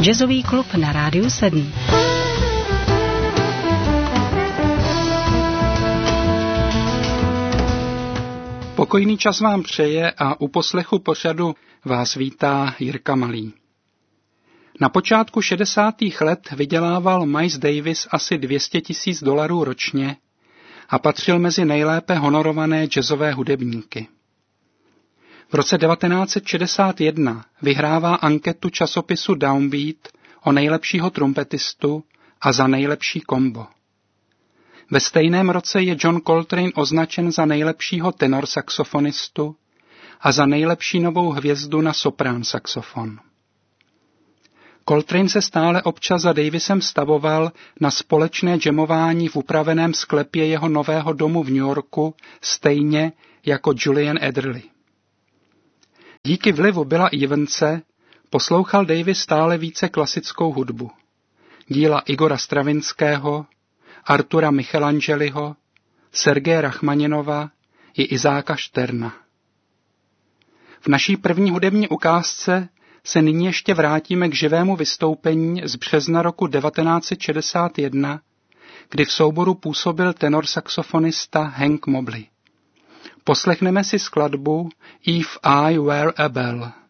Jazzový klub na Rádiu 7. Pokojný čas vám přeje a u poslechu pořadu vás vítá Jirka Malý. Na počátku 60. let vydělával Miles Davis asi $200,000 ročně a patřil mezi nejlépe honorované jazzové hudebníky. V roce 1961 vyhrává anketu časopisu Downbeat o nejlepšího trumpetistu a za nejlepší kombo. Ve stejném roce je John Coltrane označen za nejlepšího tenor saxofonistu a za nejlepší novou hvězdu na soprán saxofon. Coltrane se stále občas za Davisem stavoval na společné jamování v upraveném sklepě jeho nového domu v New Yorku, stejně jako Julian Adderley. Díky vlivu Billa Evanse poslouchal Davis stále více klasickou hudbu. Díla Igora Stravinského, Artura Michelangeliho, Sergeje Rachmaninova i Izáka Šterna. V naší první hudební ukázce se nyní ještě vrátíme k živému vystoupení z března roku 1961, kdy v souboru působil tenor saxofonista Hank Mobley. Poslechneme si skladbu If I Were a Bell.